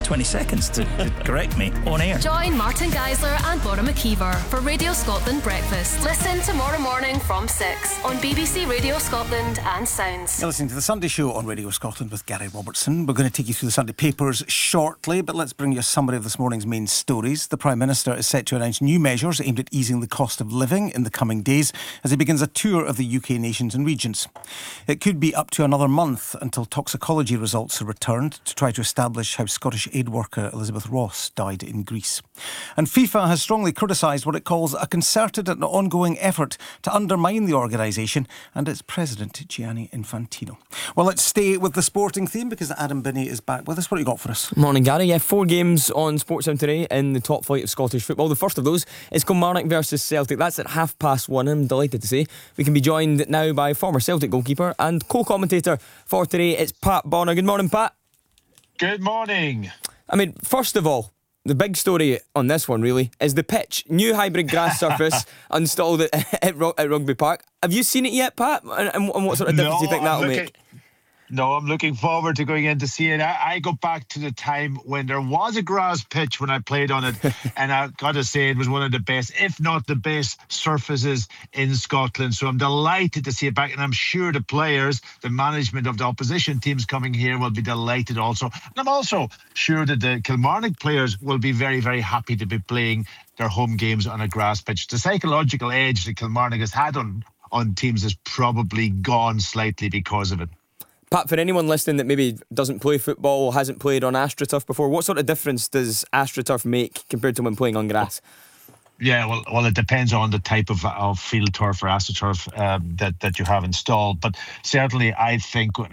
20 seconds to correct me on air. Join Martin Geisler and Bora McKeever for Radio Scotland Breakfast. Listen tomorrow morning from 6 on BBC Radio Scotland and Sounds. You're listening to The Sunday Show on Radio Scotland with Gary Robertson. We're going to take you through the Sunday papers shortly, but let's bring you a summary of this morning's main stories. The Prime Minister is set to announce new measures aimed at easing the cost of living in the coming days as he begins a tour of the UK nations and regions. It could be up to another month until toxicology results are returned to try to establish how Scottish aid worker Elizabeth Ross died in Greece. And FIFA has strongly criticised what it calls a concerted and ongoing effort to undermine the organisation and its president, Gianni Infantino. Well, let's stay with the sporting theme because Adam Binney is back with us. What have you got for us? Morning, Gary. Yeah, 4 games on Sportsound today in the top flight of Scottish football. The first of those is Kilmarnock versus Celtic. That's at 1:30. I'm delighted to say we can be joined now by former Celtic goalkeeper and co-commentator for today. It's Pat Bonner. Good morning, Pat. Good morning. I mean, first of all, the big story on this one really is the pitch. New hybrid grass surface installed at Rugby Park. Have you seen it yet, Pat? And what sort of difference do you think that'll make? No, I'm looking forward to going in to see it. I go back to the time when there was a grass pitch when I played on it, and I've got to say it was one of the best, if not the best, surfaces in Scotland. So I'm delighted to see it back, and I'm sure the players, the management of the opposition teams coming here will be delighted also. And I'm also sure that the Kilmarnock players will be very, very happy to be playing their home games on a grass pitch. The psychological edge that Kilmarnock has had on teams is probably gone slightly because of it. Pat, for anyone listening that maybe doesn't play football or hasn't played on AstroTurf before, what sort of difference does AstroTurf make compared to when playing on grass? Yeah, well, it depends on the type of field turf or AstroTurf that you have installed. But certainly, I think